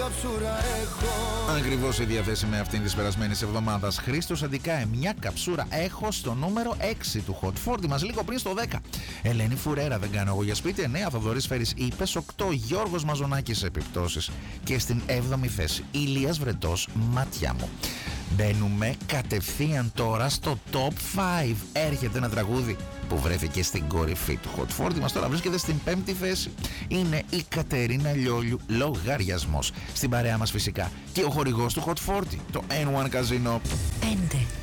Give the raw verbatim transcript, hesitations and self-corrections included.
Ακριβώς η διαθέσιμη αυτήν της περασμένης εβδομάδας. Χρήστος Αντικάε, μια καψούρα έχω στο νούμερο έξι του Hot φορτί μας, λίγο πριν στο δέκα. Ελένη Φουρέρα, δεν κάνω εγώ για σπίτι. εννέα Θοδωρής Φέρης, είπες. οκτώ Γιώργος Μαζονάκης, επιπτώσεις. Και στην έβδομη θέση Ηλίας Βρετός, μάτια μου. Μπαίνουμε κατευθείαν τώρα στο top πέντε. Έρχεται ένα τραγούδι που βρέθηκε στην κορυφή του Hot φορτί μας, τώρα βρίσκεται στην πέμπτη θέση. Είναι η Κατερίνα Λιόλιου, Λογαριασμός. Στην παρέα μας φυσικά και ο χορηγός του Hot φορτί, το N one Casino. πέντε.